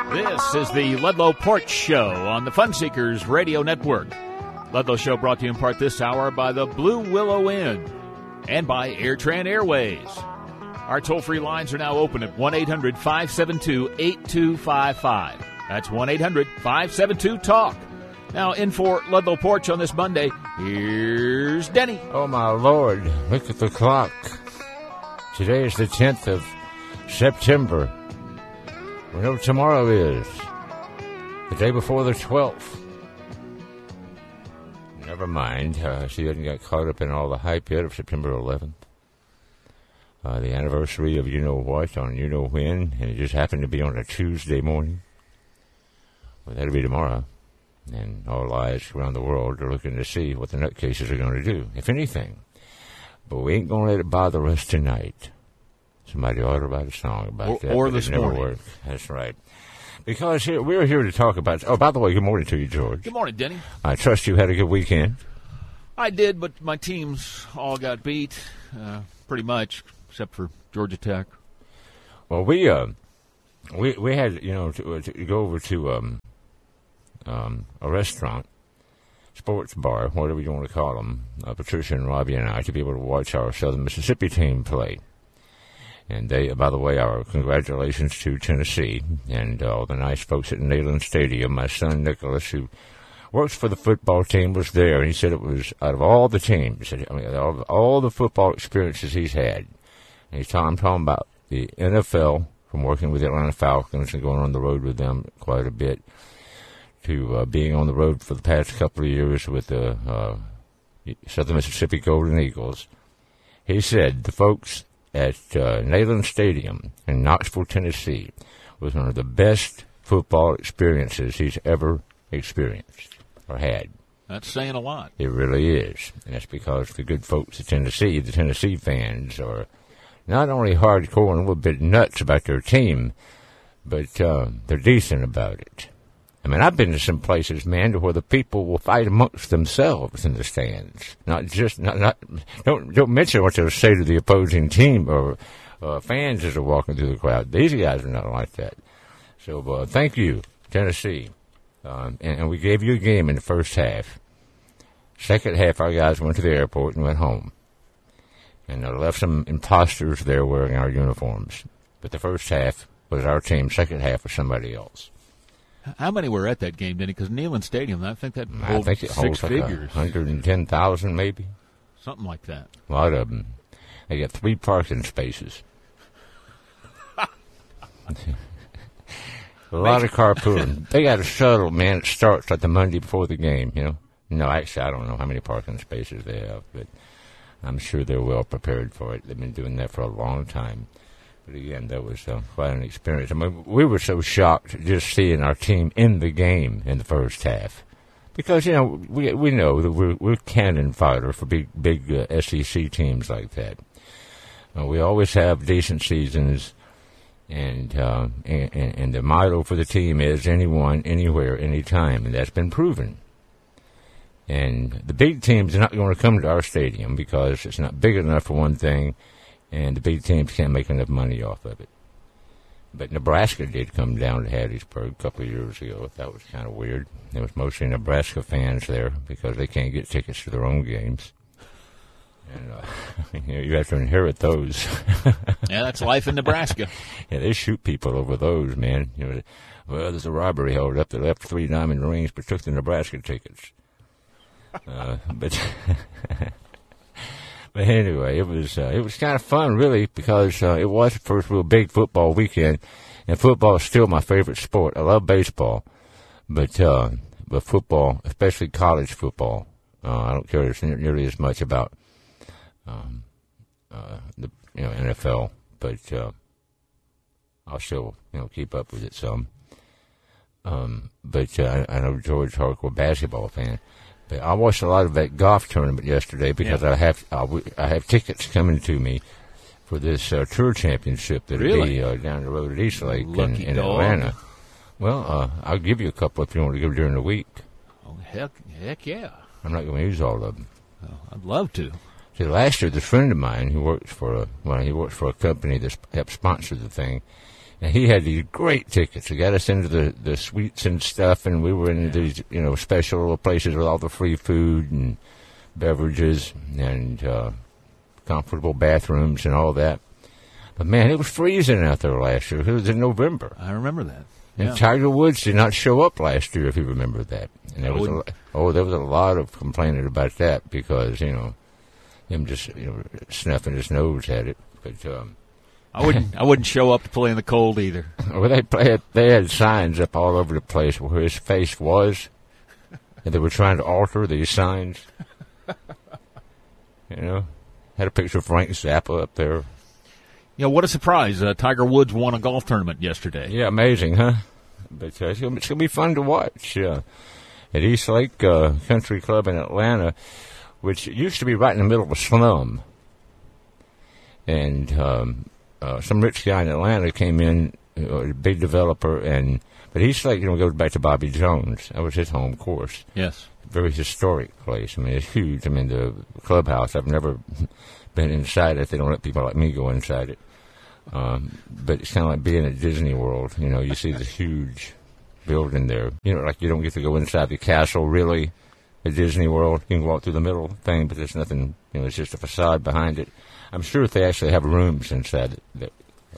This is the Ludlow Porch Show on the Fun Seekers Radio Network. Ludlow Show brought to you in part this hour by the Blue Willow Inn and by AirTran Airways. Our toll-free lines are now open at 1-800-572-8255. That's 1-800-572-TALK. Now, in for Ludlow Porch on this Monday, here's Denny. Oh, my Lord, look at the clock. Today is the 10th of September. We know tomorrow is the day before the 12th. Never mind. She hadn't got caught up in all the hype yet of September 11th. The anniversary of you-know-what on you-know-when, and it just happened to be on a Tuesday morning. Well, that'll be tomorrow. And all eyes around the world are looking to see what the nutcases are going to do, if anything. But we ain't going to let it bother us tonight. Somebody ought to write a song about that. Or this morning. Worked. That's right. Because we're here to talk about... Oh, by the way, good morning to you, George. Good morning, Denny. I trust you had a good weekend. I did, but my teams all got beat, pretty much, except for Georgia Tech. Well, we had, to go over to a restaurant, sports bar, whatever you want to call them, Patricia and Robbie and I, to be able to watch our Southern Mississippi team play. And they, by the way, our congratulations to Tennessee and all the nice folks at Neyland Stadium. My son, Nicholas, who works for the football team, was there, and he said it was, out of all the teams, all the football experiences he's had, and I'm talking about the NFL, from working with the Atlanta Falcons and going on the road with them quite a bit, to being on the road for the past couple of years with the Southern Mississippi Golden Eagles. He said the folks at Neyland Stadium in Knoxville, Tennessee, was one of the best football experiences he's ever experienced or had. That's saying a lot. It really is. And that's because the good folks at Tennessee, the Tennessee fans, are not only hardcore and a little bit nuts about their team, but they're decent about it. I mean, I've been to some places, man, to where the people will fight amongst themselves in the stands. Don't mention what they'll say to the opposing team or fans as they're walking through the crowd. These guys are not like that. So thank you, Tennessee. And we gave you a game in the first half. Second half, our guys went to the airport and went home. And they left some imposters there wearing our uniforms. But the first half was our team. Second half was somebody else. How many were at that game, Denny? Because Neyland Stadium, I think that holds it holds six figures. 110,000 maybe. Something like that. A lot of them. They got 3 parking spaces. A lot of carpooling. They got a shuttle, man. It starts like the Monday before the game, you know. No, actually, I don't know how many parking spaces they have, but I'm sure they're well prepared for it. They've been doing that for a long time. But again, that was quite an experience. I mean, we were so shocked just seeing our team in the game in the first half. Because, you know, we know that we're cannon fodder for big SEC teams like that. We always have decent seasons, and the motto for the team is anyone, anywhere, anytime, and that's been proven. And the big teams are not going to come to our stadium because it's not big enough for one thing, and the big teams can't make enough money off of it. But Nebraska did come down to Hattiesburg a couple of years ago. That was kind of weird. There was mostly Nebraska fans there because they can't get tickets to their own games. And you have to inherit those. Yeah, that's life in Nebraska. Yeah, they shoot people over those, man. You know, well, there's a robbery held up. They left 3 diamond rings but took the Nebraska tickets. But anyway, it was kind of fun, really, because it was the first real big football weekend, and football is still my favorite sport. I love baseball, but football, especially college football, I don't care nearly as much about the NFL, but I'll still keep up with it some. But I know George hardcore basketball fan. But I watched a lot of that golf tournament yesterday because I have tickets coming to me for this tour championship that'll be down the road at East Lake in Atlanta. Well, I'll give you a couple if you want to go during the week. Oh, heck yeah. I'm not going to use all of them. Oh, I'd love to. See, last year, this friend of mine who works for a company that helped sponsor the thing, And he had these great tickets. He got us into the suites and stuff, and we were in these, special little places with all the free food and beverages and comfortable bathrooms and all that. But, man, it was freezing out there last year. It was in November. I remember that. Yeah. And Tiger Woods did not show up last year, if you remember that. And there was a lot of complaining about that because, him just, snuffing his nose at it. But I wouldn't show up to play in the cold either. Well, they had signs up all over the place where his face was, and they were trying to alter these signs. Had a picture of Frank Zappa up there. What a surprise! Tiger Woods won a golf tournament yesterday. Yeah, amazing, huh? But it's gonna be fun to watch at East Lake Country Club in Atlanta, which used to be right in the middle of a slum, and some rich guy in Atlanta came in, a big developer, but East Lake, goes back to Bobby Jones. That was his home course. Yes. Very historic place. I mean, it's huge. I mean, the clubhouse, I've never been inside it. They don't let people like me go inside it. But it's kind of like being at Disney World. You see this huge building there. Like you don't get to go inside the castle, really, at Disney World. You can walk through the middle thing, but there's nothing, it's just a facade behind it. I'm sure if they actually have rooms inside it.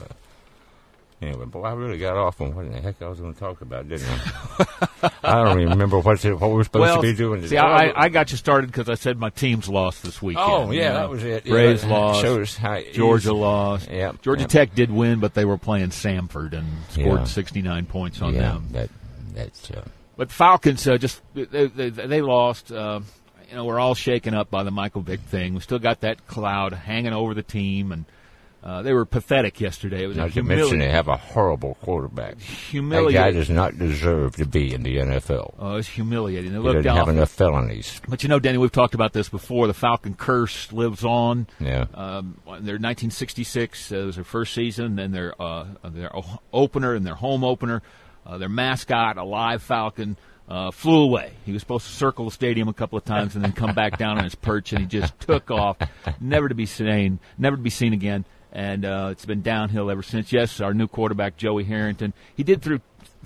Anyway, boy, I really got off on what in the heck I was going to talk about, didn't I? I don't even remember what we were supposed to be doing today. See, I got you started because I said my team's lost this weekend. Oh, yeah, that was it. Braves yeah, lost. Shows how Georgia lost. Yep, Georgia Tech did win, but they were playing Samford and scored 69 points on them. That's. But the Falcons they lost. We're all shaken up by the Michael Vick thing. We still got that cloud hanging over the team, and they were pathetic yesterday. It was not to mention they have a horrible quarterback. Humiliating. That guy does not deserve to be in the NFL. Oh, it's humiliating. He doesn't have enough felonies. But Danny, we've talked about this before. The Falcon curse lives on. Yeah. Their 1966 was their first season, and their opener and their home opener. Their mascot, a live falcon, flew away. He was supposed to circle the stadium a couple of times and then come back down on his perch, and he just took off, never to be seen again. And it's been downhill ever since. Yes, our new quarterback, Joey Harrington, he did through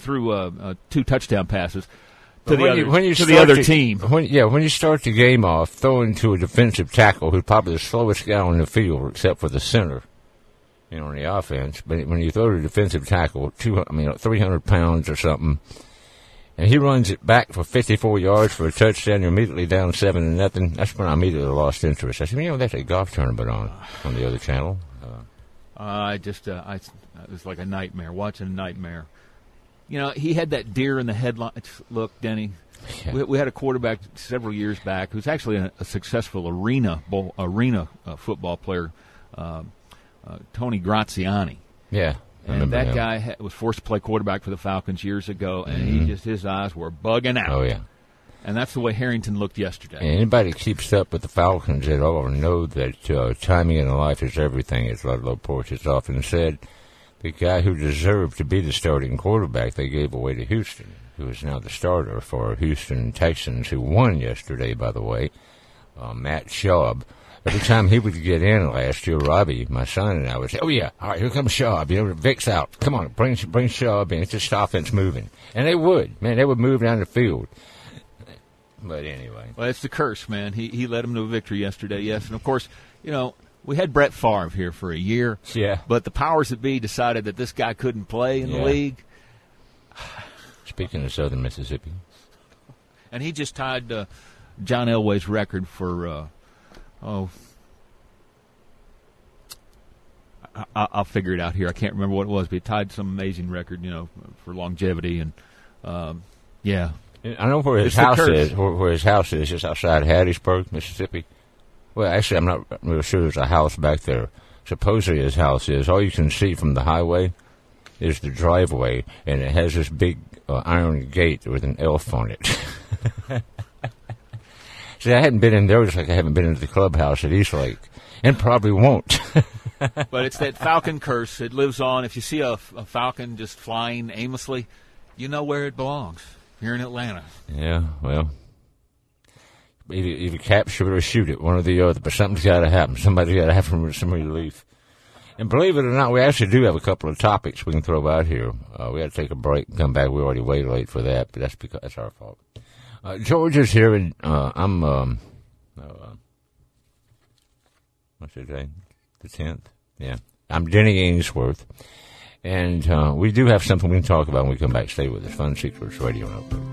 2 touchdown passes to the other team. When you start the game off, throwing to a defensive tackle who's probably the slowest guy on the field except for the center, on the offense. But when you throw to a defensive tackle, 300 pounds or something, and he runs it back for 54 yards for a touchdown, you're immediately down 7-0. That's when I immediately lost interest. I said, that's a golf tournament on the other channel. It was like a nightmare, watching a nightmare. He had that deer in the headlights look, Denny. Yeah. We had a quarterback several years back who's actually a successful arena football player, Tony Graziani. Yeah. And that guy was forced to play quarterback for the Falcons years ago, and his eyes were bugging out. Oh, yeah. And that's the way Harrington looked yesterday. And anybody who keeps up with the Falcons at all know that timing in life is everything, as Ludlow Porch has often said. The guy who deserved to be the starting quarterback they gave away to Houston, who is now the starter for Houston Texans, who won yesterday, by the way, Matt Schaub. Every time he would get in last year, Robbie, my son, and I would say, "Oh yeah, all right, here comes Schaub. Vic's out. Come on, bring Schaub in. It's just offense moving." And they would move down the field. But anyway, well, it's the curse, man. He led them to a victory yesterday. Yes, and of course, we had Brett Favre here for a year. Yeah, but the powers that be decided that this guy couldn't play in the league. Speaking of Southern Mississippi, and he just tied John Elway's record for. I'll figure it out here. I can't remember what it was, but he tied some amazing record, for longevity. And, yeah. I know where his house is. Where his house is, just outside Hattiesburg, Mississippi. Well, actually, I'm not really sure there's a house back there. Supposedly his house is. All you can see from the highway is the driveway, and it has this big iron gate with an elf on it. See, I hadn't been in there just like I haven't been into the clubhouse at East Lake, and probably won't. But it's that Falcon curse. It lives on. If you see a Falcon just flying aimlessly, you know where it belongs. Here in Atlanta. Yeah, well, either capture it or shoot it, one or the other. But something's got to happen. Somebody's got to have some relief. And believe it or not, we actually do have a couple of topics we can throw out here. We had to take a break and come back. We're already way late for that, but that's our fault. George is here, and I'm what's his name? The 10th? Yeah. I'm Denny Ainsworth, and we do have something we can talk about when we come back. Stay with us. Fun Secrets Radio Network.